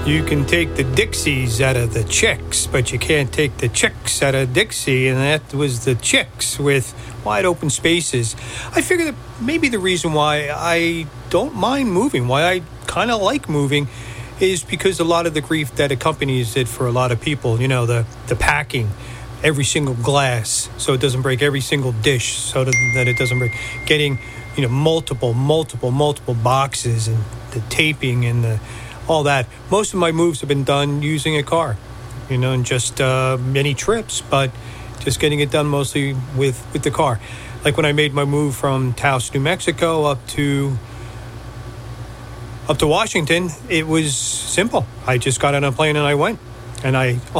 You can take the Dixies out of the Chicks, but you can't take the Chicks out of Dixie, and that was the Chicks with Wide Open Spaces. I figure that maybe the reason why I don't mind moving, why I kind of like moving, is because a lot of the grief that accompanies it for a lot of people, you know, the packing, every single glass so it doesn't break, every single dish so that it doesn't break, getting, you know, multiple boxes, and the taping and all that. Most of my moves have been done using a car, you know, and just many trips, but just getting it done mostly with the car. Like when I made my move from Taos, New Mexico up to Washington, it was simple. I just got on a plane and I went. And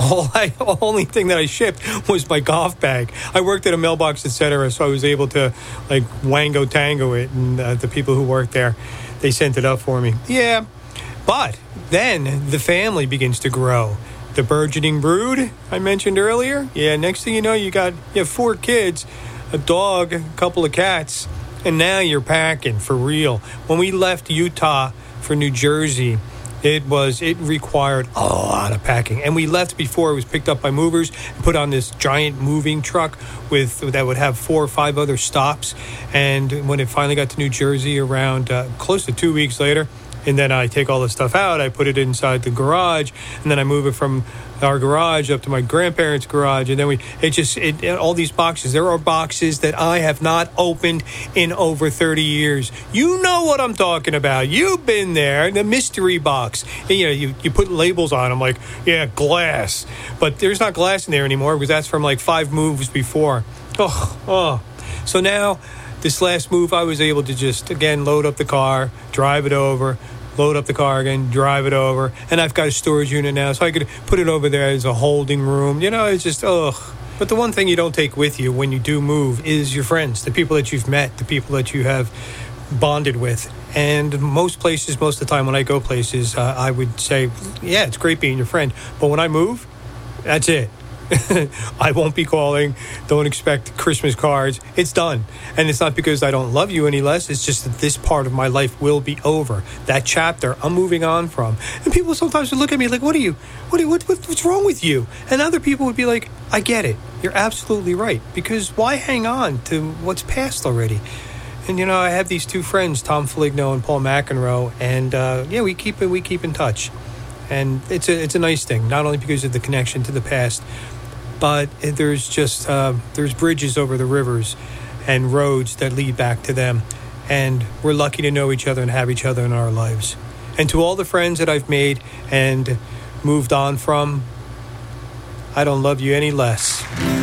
only thing that I shipped was my golf bag. I worked at a mailbox, etc., so I was able to like wango tango it, and the people who worked there, they sent it up for me. Yeah, but then the family begins to grow. The burgeoning brood I mentioned earlier. Yeah, next thing you know, you have 4 kids, a dog, a couple of cats, and now you're packing for real. When we left Utah for New Jersey, it required a lot of packing. And we left before it was picked up by movers and put on this giant moving truck that would have 4 or 5 other stops. And when it finally got to New Jersey around close to 2 weeks later, and then I take all the stuff out, I put it inside the garage, and then I move it from our garage up to my grandparents' garage, and then all these boxes. There are boxes that I have not opened in over 30 years. You know what I'm talking about. You've been there. The mystery box. And, you put labels on them like, yeah, glass. But there's not glass in there anymore because that's from like 5 moves before. Oh. So now, this last move, I was able to just, again, load up the car, drive it over, load up the car again, drive it over. And I've got a storage unit now, so I could put it over there as a holding room. You know, it's just, But the one thing you don't take with you when you do move is your friends, the people that you've met, the people that you have bonded with. And most places, most of the time when I go places, I would say, yeah, it's great being your friend. But when I move, that's it. I won't be calling. Don't expect Christmas cards. It's done. And it's not because I don't love you any less. It's just that this part of my life will be over. That chapter I'm moving on from. And people sometimes would look at me like, what's wrong with you? And other people would be like, I get it. You're absolutely right. Because why hang on to what's past already? And, I have these 2 friends, Tom Foligno and Paul McEnroe. And, we keep in touch. And it's a nice thing, not only because of the connection to the past, but there's bridges over the rivers and roads that lead back to them. And we're lucky to know each other and have each other in our lives. And to all the friends that I've made and moved on from, I don't love you any less.